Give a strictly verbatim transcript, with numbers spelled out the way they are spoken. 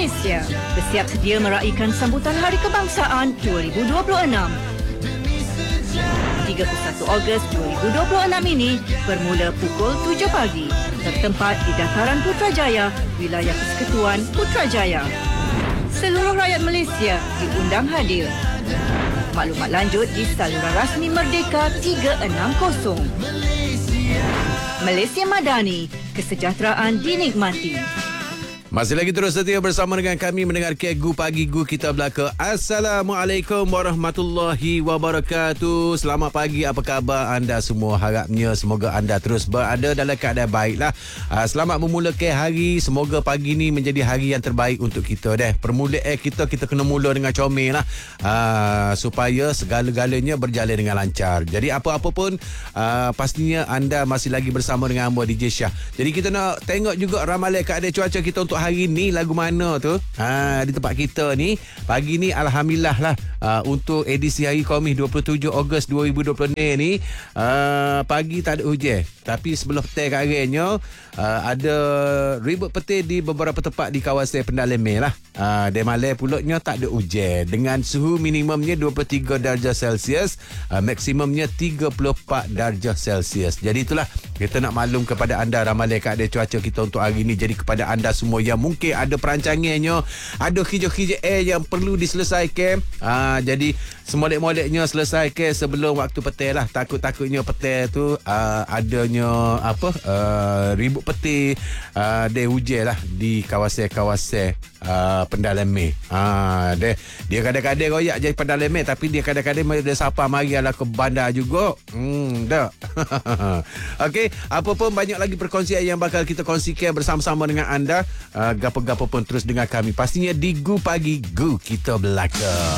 Malaysia bersiap sedia meraihkan sambutan Hari Kebangsaan dua ribu dua puluh enam. tiga puluh satu Ogos dua ribu dua puluh enam ini bermula pukul tujuh pagi, bertempat di Dataran Putrajaya, Wilayah Persekutuan Putrajaya. Seluruh rakyat Malaysia diundang hadir. Maklumat lanjut di saluran rasmi Merdeka tiga enam kosong. Malaysia Madani, kesejahteraan dinikmati. Masih lagi terus setia bersama dengan kami mendengar Gu Pagi Gu kita belaka. Assalamualaikum warahmatullahi wabarakatuh. Selamat pagi, apa khabar anda semua? Harapnya semoga anda terus berada dalam keadaan baiklah. Uh, selamat memulakan hari. Semoga pagi ni menjadi hari yang terbaik untuk kita deh. Permulaan kita kita kena mula dengan comel lah. Uh, supaya segala-galanya berjalan dengan lancar. Jadi apa-apa pun uh, pastinya anda masih lagi bersama dengan Amba D J Syah. Jadi kita nak tengok juga ramalan keadaan cuaca kita untuk hari ni lagu mana tu ha, di tempat kita ni pagi ni alhamdulillah lah uh, untuk edisi hari Khamis dua puluh tujuh Ogos dua ribu dua puluh ni uh, pagi tak ada hujan, tapi sebelum petang karenya uh, ada ribut petir di beberapa tempat di kawasan pendalaman lah. Uh, di malam pulaknya tak ada hujan dengan suhu minimumnya dua puluh tiga darjah Celsius, uh, maksimumnya tiga puluh empat darjah Celsius. Jadi itulah kita nak maklum kepada anda ramalan keadaan cuaca kita untuk hari ni. Jadi kepada anda semua yang mungkin ada perancangannya, ada hijau-hijau air yang perlu diselesaikan, uh, jadi semolek-moleknya selesaikan sebelum waktu petang lah. Takut-takutnya petang tu uh, adanya apa uh, ribut petir uh, dia hujan lah di kawasan-kawasan uh, pendalaman. Uh, dia, dia kadang-kadang royak jadi pendalaman, tapi dia kadang-kadang dia sapa mari lah ke bandar juga. Hmm, dah. Okey, apa pun banyak lagi perkongsian yang bakal kita kongsikan bersama-sama dengan anda. Uh, gapo-gapo pun terus dengar kami. Pastinya di Gu Pagi Gu kita belaka.